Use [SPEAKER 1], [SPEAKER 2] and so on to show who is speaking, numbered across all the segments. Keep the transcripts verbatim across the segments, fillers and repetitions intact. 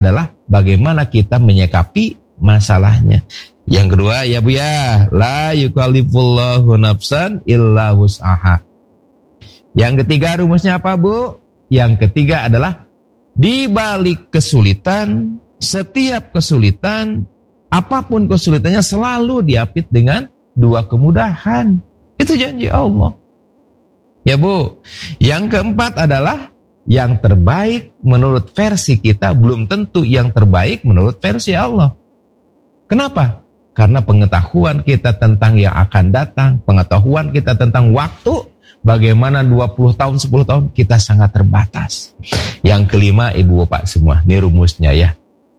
[SPEAKER 1] adalah bagaimana kita menyikapi masalahnya. Yang kedua ya Bu ya, la yukallifullahu nafsan illa wus'aha. Yang ketiga rumusnya apa Bu? Yang ketiga adalah di balik kesulitan, setiap kesulitan, apapun kesulitannya selalu diapit dengan dua kemudahan. Itu janji Allah. Ya Bu. Yang keempat adalah yang terbaik menurut versi kita belum tentu yang terbaik menurut versi Allah. Kenapa? Karena pengetahuan kita tentang yang akan datang, pengetahuan kita tentang waktu, bagaimana dua puluh tahun, sepuluh tahun, kita sangat terbatas. Yang kelima, Ibu Bapak semua, ini rumusnya ya.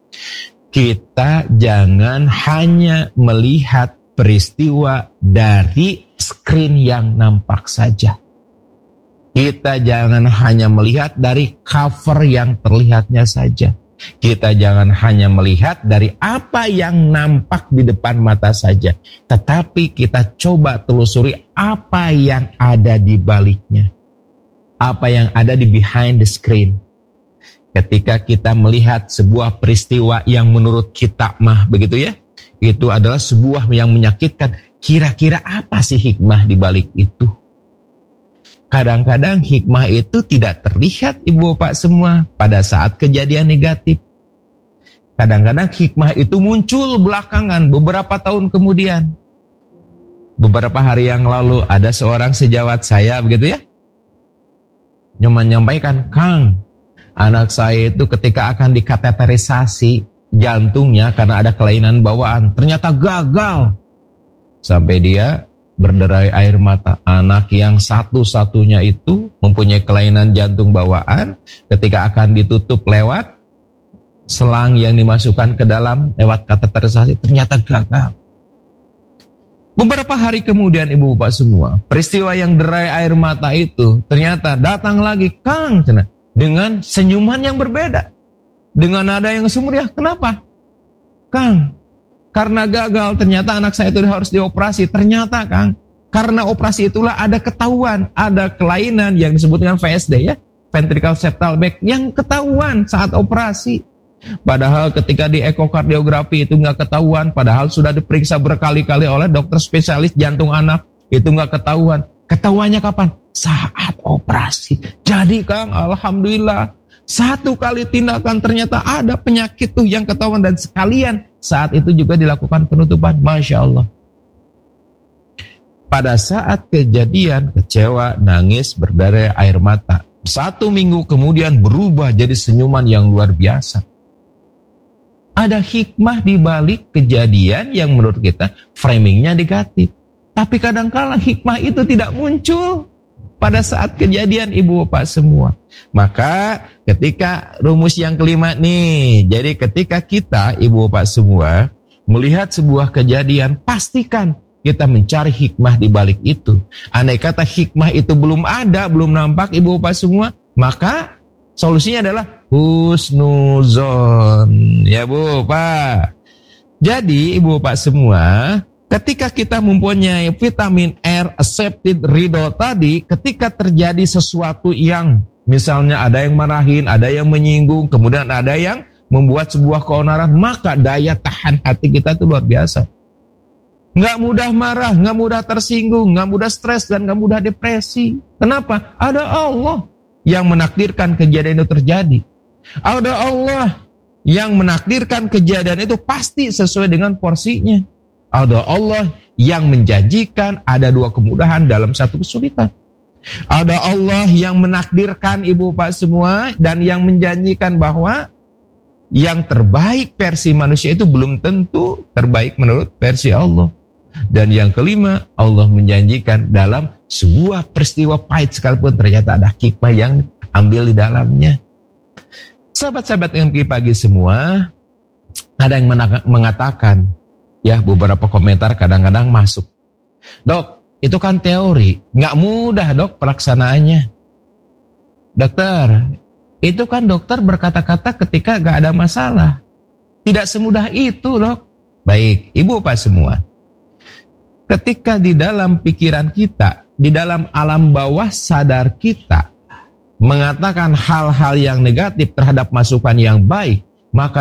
[SPEAKER 1] Kita jangan hanya melihat peristiwa dari screen yang nampak saja. Kita jangan hanya melihat dari cover yang terlihatnya saja. Kita jangan hanya melihat dari apa yang nampak di depan mata saja. Tetapi kita coba telusuri apa yang ada di baliknya. Apa yang ada di behind the screen. Ketika kita melihat sebuah peristiwa yang menurut kita mah begitu ya. Itu adalah sebuah yang menyakitkan. Kira-kira apa sih hikmah di balik itu? Kadang-kadang hikmah itu tidak terlihat Ibu Bapak semua pada saat kejadian negatif. Kadang-kadang hikmah itu muncul belakangan beberapa tahun kemudian. Beberapa hari yang lalu ada seorang sejawat saya begitu ya. Menyampaikan, Kang, anak saya itu ketika akan dikateterisasi jantungnya karena ada kelainan bawaan, ternyata gagal. Sampai dia berderai air mata. Anak yang satu-satunya itu mempunyai kelainan jantung bawaan, ketika akan ditutup lewat selang yang dimasukkan ke dalam lewat kateterisasi, ternyata gagal. Beberapa hari kemudian Ibu Bapak semua, peristiwa yang derai air mata itu ternyata datang lagi, Kang, dengan senyuman yang berbeda, dengan nada yang sumringah. Kenapa? Kang, karena gagal, ternyata anak saya itu harus dioperasi. Ternyata Kang, karena operasi itulah ada ketahuan, ada kelainan yang disebut dengan V S D ya, ventricle septal back, yang ketahuan saat operasi. Padahal ketika di ekokardiografi itu nggak ketahuan, padahal sudah diperiksa berkali-kali oleh dokter spesialis jantung anak, itu nggak ketahuan. Ketahuannya kapan? Saat operasi. Jadi Kang, alhamdulillah, satu kali tindakan ternyata ada penyakit tuh yang ketahuan, dan sekalian saat itu juga dilakukan penutupan. Masya Allah. Pada saat kejadian, kecewa, nangis, berdarah air mata. Satu minggu kemudian berubah jadi senyuman yang luar biasa. Ada hikmah di balik kejadian yang menurut kita framingnya negatif. Tapi kadangkala hikmah itu tidak muncul pada saat kejadian Ibu Bapak semua. Maka ketika rumus yang kelima nih, jadi ketika kita Ibu Bapak semua melihat sebuah kejadian, pastikan kita mencari hikmah di balik itu. Andai kata hikmah itu belum ada, belum nampak Ibu Bapak semua, maka solusinya adalah husnuzon. Ya Bu Pak. Jadi Ibu Bapak semua, ketika kita mempunyai vitamin R, accepted, ridho tadi, ketika terjadi sesuatu yang misalnya ada yang marahin, ada yang menyinggung, kemudian ada yang membuat sebuah keonaran, maka daya tahan hati kita itu luar biasa. Nggak mudah marah, nggak mudah tersinggung, nggak mudah stres, dan nggak mudah depresi. Kenapa? Ada Allah yang menakdirkan kejadian itu terjadi. Ada Allah yang menakdirkan kejadian itu pasti sesuai dengan porsinya. Ada Allah yang menjanjikan ada dua kemudahan dalam satu kesulitan. Ada Allah yang menakdirkan Ibu Bapak semua dan yang menjanjikan bahwa yang terbaik versi manusia itu belum tentu terbaik menurut versi Allah. Dan yang kelima, Allah menjanjikan dalam sebuah peristiwa pahit sekalipun ternyata ada hikmah yang ambil di dalamnya. Sahabat-sahabat yang pagi semua, ada yang mengatakan, ya beberapa komentar kadang-kadang masuk, Dok, itu kan teori, nggak mudah Dok pelaksanaannya. Dokter, itu kan dokter berkata-kata ketika nggak ada masalah. Tidak semudah itu Dok. Baik, Ibu Bapak semua, ketika di dalam pikiran kita, di dalam alam bawah sadar kita, mengatakan hal-hal yang negatif terhadap masukan yang baik, maka